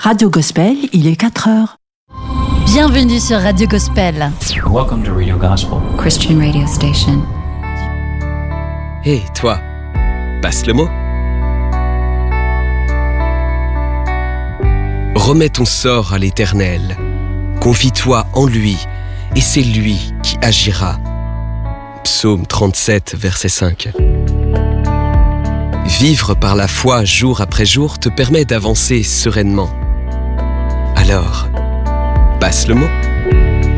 Radio Gospel, il est 4h. Bienvenue sur Radio Gospel. Welcome to Radio Gospel, Christian radio station. Hé, toi, passe le mot. Remets ton sort à l'Éternel, confie-toi en lui, et c'est lui qui agira. Psaume 37, verset 5. Vivre par la foi jour après jour te permet d'avancer sereinement. Alors, passe le mot.